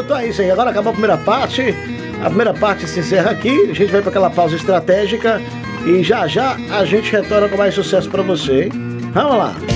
então é isso aí. Agora acabou a primeira parte. A primeira parte se encerra aqui. A gente vai para aquela pausa estratégica. E já já a gente retorna com mais sucesso pra você, hein? Vamos lá.